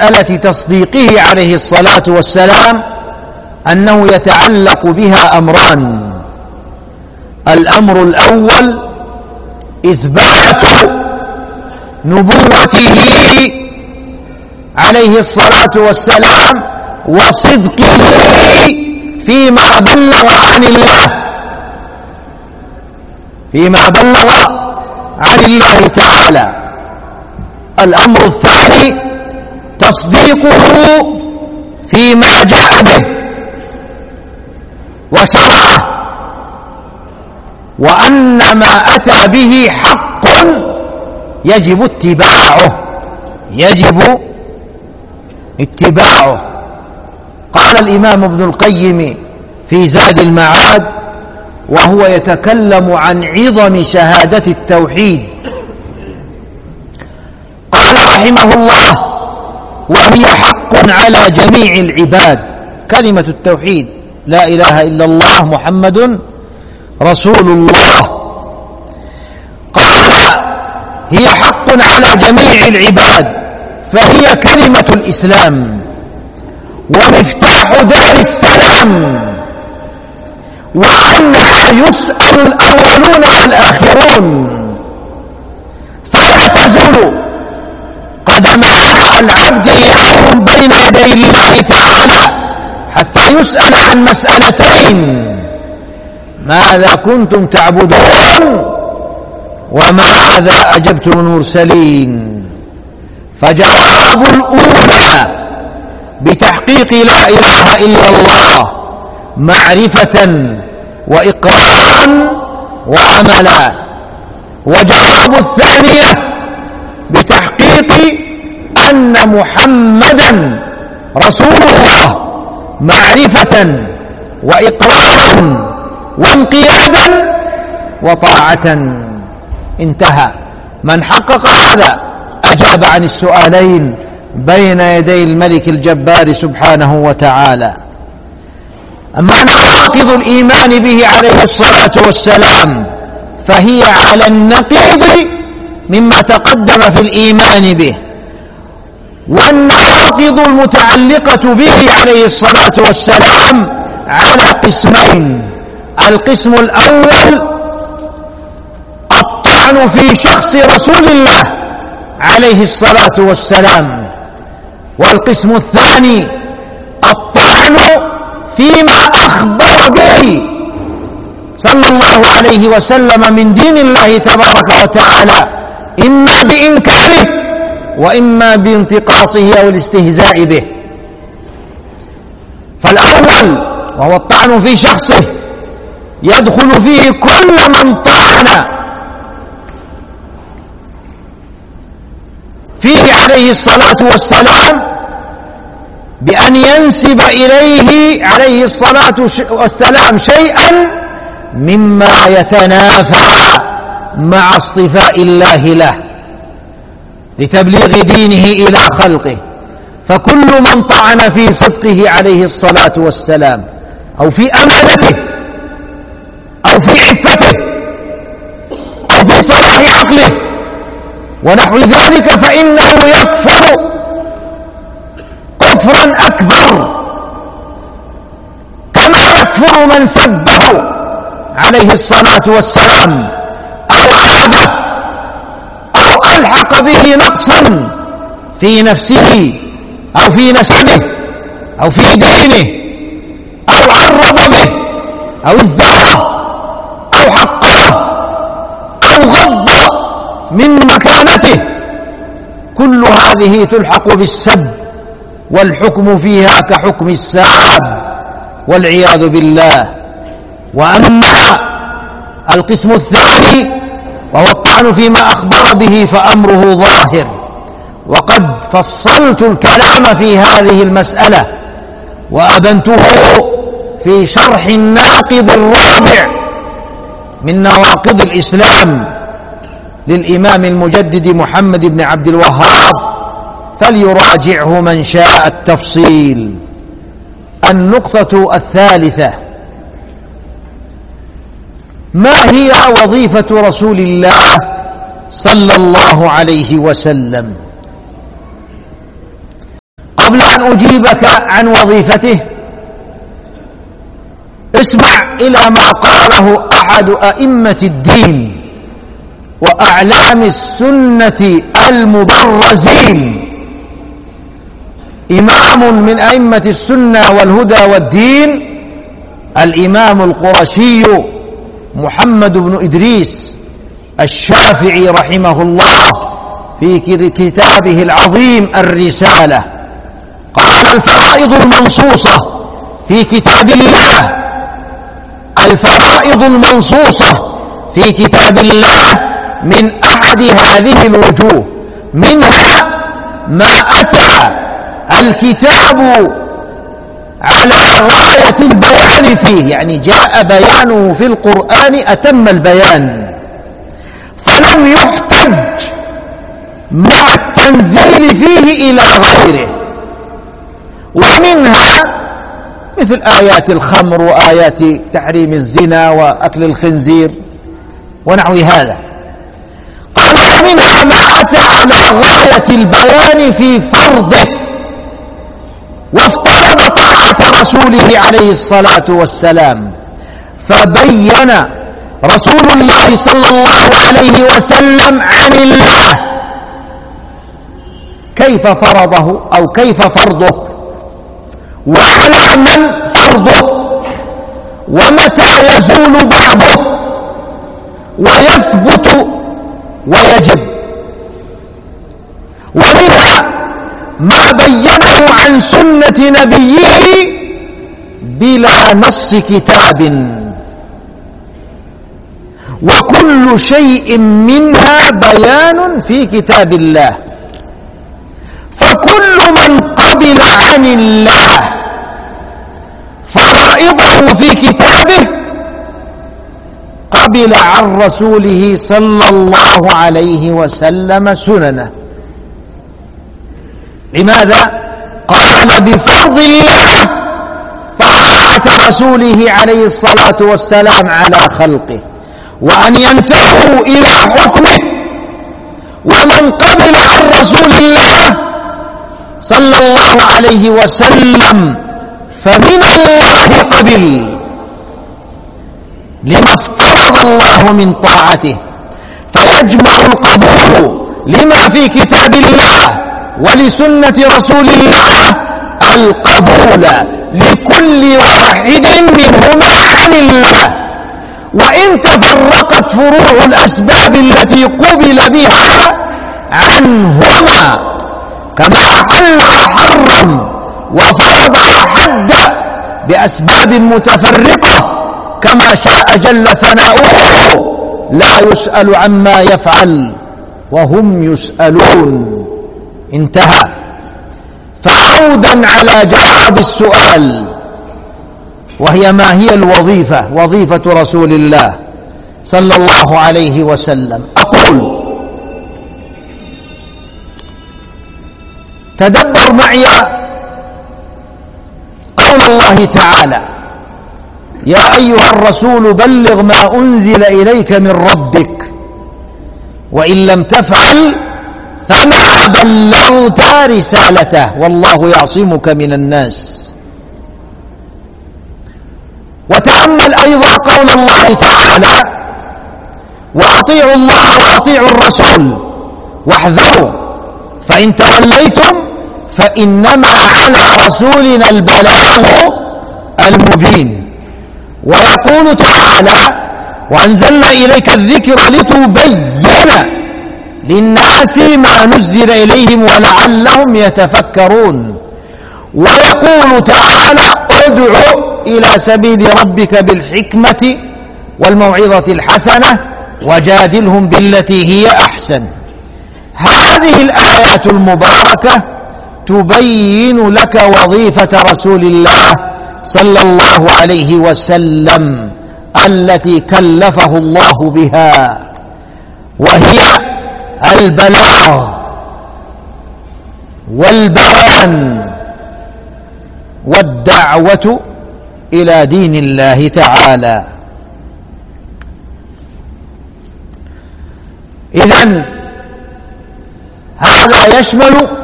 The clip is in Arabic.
مسألة تصديقه عليه الصلاة والسلام أنه يتعلق بها أمران. الأمر الأول إثبات نبوته عليه الصلاة والسلام وصدقه فيما بلغ عن الله، فيما بلغ عن الله تعالى. الأمر الثاني تصديقه فيما جاء به وشرعه، وأن ما أتى به حق يجب اتباعه، يجب اتباعه. قال الإمام ابن القيم في زاد المعاد وهو يتكلم عن عظم شهادة التوحيد، قال رحمه الله: وهي حق على جميع العباد. كلمة التوحيد لا إله إلا الله محمد رسول الله. قال: هي حق على جميع العباد، فهي كلمة الإسلام ومفتاح دار السلام، وعنها يسأل الأولون والآخرون، فلا تزول قدم العبد يوم بين يدي الله تعالى حتى يسأل عن مسألتين: ماذا كنتم تعبدون؟ وماذا أجبتم المرسلين؟ فجواب الأولى بتحقيق لا إله إلا الله معرفة وإقرارا وعملا، وجواب الثانية بتحقيق أن محمدا رسول الله معرفة وإقرارا وانقيادا وطاعة. انتهى. من حقق هذا أجاب عن السؤالين بين يدي الملك الجبار سبحانه وتعالى. أما نواقض الإيمان به عليه الصلاة والسلام فهي على النقيض مما تقدم في الإيمان به. والنواقض المتعلقة به عليه الصلاة والسلام على قسمين: القسم الأول الطعن في شخص رسول الله عليه الصلاة والسلام، والقسم الثاني الطعن فيما أخبر به صلى الله عليه وسلم من دين الله تبارك وتعالى، إما بإنكاره وإما بانتقاصه أو الاستهزاء به. فالأول وهو الطعن في شخصه يدخل فيه كل من طعن فيه عليه الصلاة والسلام بأن ينسب إليه عليه الصلاة والسلام شيئا مما يتنافى مع اصطفاء الله له لتبليغ دينه إلى خلقه. فكل من طعن في صدقه عليه الصلاة والسلام أو في أمانته أو في عفته أو في صلاح عقله ونحو ذلك فإنه يكفر كفرا أكبر، كما يكفر من سبه عليه الصلاة والسلام أو عابه أو ألحق به نقصا في نفسه أو في نسبه أو في دينه أو عرض به أو ازدره أو حقره أو غض من مكانته. كل هذه تلحق بالسب، والحكم فيها كحكم الساب والعياذ بالله. وأما القسم الثاني وهو الطعن فيما أخبر به فأمره ظاهر، وقد فصلت الكلام في هذه المسألة وأبنته في شرح الناقض الرابع من نواقض الإسلام للإمام المجدد محمد بن عبد الوهاب، فليراجعه من شاء التفصيل. النقطة الثالثة: ما هي وظيفة رسول الله صلى الله عليه وسلم؟ قبل أن أجيبك عن وظيفته اسمع إلى ما قاله أحد أئمة الدين وأعلام السنة المبرزين، إمام من أئمة السنة والهدى والدين، الإمام القرشي محمد بن إدريس الشافعي رحمه الله في كتابه العظيم الرسالة، قال: الفرائض المنصوصة في كتاب الله، الفرائض المنصوصة في كتاب الله من أحد هذه الوجوه، منها ما أتى الكتاب على غاية البيان فيه، يعني جاء بيانه في القرآن أتم البيان، فلم يحتج مع التنزيل فيه إلى غيره، ومنها مثل آيات الخمر وآيات تحريم الزنا وأكل الخنزير ونحو هذا. قال: ومنها ما أتى على غاية البيان في فرضه، وافترض طاعة رسوله عليه الصلاة والسلام، فبين رسول الله صلى الله عليه وسلم عن الله كيف فرضه أو كيف فرضه، وعلى من فرضه، ومتى يزول بعضه ويثبت ويجب. ومنها ما بينه عن سنة نبيه بلا نص كتاب، وكل شيء منها بيان في كتاب الله، فكل من قبل عن الله فرائضه في كتابه قبل عن رسوله صلى الله عليه وسلم سننه. لماذا؟ قال: بفرض الله طاعة رسوله عليه الصلاة والسلام على خلقه، وأن ينتهوا إلى حكمه. ومن قبل عن رسول الله صلى الله عليه وسلم فمن الله قبل لما افترض الله من طاعته، فيجمع القبول لما في كتاب الله ولسنة رسول الله القبول لكل واحد منهما عن الله، وإن تفرقت فروع الأسباب التي قبل بها عنهما، كما أحل وحرم وفرض وحد بأسباب متفرقة كما شاء جل ثناؤه، لا يسأل عما يفعل وهم يسألون. انتهى. فعودا على جواب السؤال، وهي: ما هي الوظيفة، وظيفة رسول الله صلى الله عليه وسلم؟ أقول: تدبر معي قول الله تعالى: يا أيها الرسول بلغ ما أنزل إليك من ربك، وإن لم تفعل فما بلغت رسالته والله يعصمك من الناس. وتأمل أيضا قول الله تعالى: وأطيعوا الله وأطيعوا الرسول واحذروا فإن توليتم فإنما على رسولنا البلاغ المبين. ويقول تعالى: وأنزلنا إليك الذكر لتبين للناس ما نزل إليهم ولعلهم يتفكرون. ويقول تعالى: ادع إلى سبيل ربك بالحكمة والموعظة الحسنة وجادلهم بالتي هي أحسن. هذه الآيات المباركة تبين لك وظيفة رسول الله صلى الله عليه وسلم التي كلفه الله بها، وهي البلاغ والبيان والدعوة إلى دين الله تعالى. إذن هذا يشمل